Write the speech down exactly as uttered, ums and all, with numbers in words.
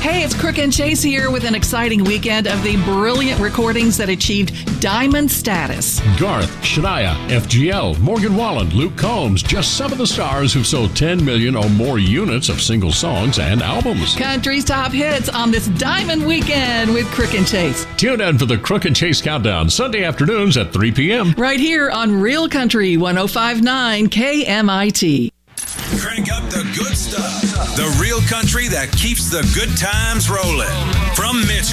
Hey, it's Crook and Chase here with an exciting weekend of the brilliant recordings that achieved diamond status. Garth, Shania, F G L, Morgan Wallen, Luke Combs, just some of the stars who've sold ten million or more units of single songs and albums. Country's top hits on this Diamond Weekend with Crook and Chase. Tune in for the Crook and Chase Countdown, Sunday afternoons at three p.m. Right here on Real Country one oh five point nine K M I T. Crank up the good stuff. The real country that keeps the good times rolling. From Mitchell.